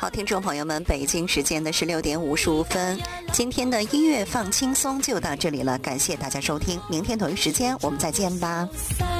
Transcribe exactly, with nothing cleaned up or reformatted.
好，听众朋友们，北京时间的十六点五十五分，今天的音乐放轻松就到这里了，感谢大家收听，明天同一时间我们再见吧。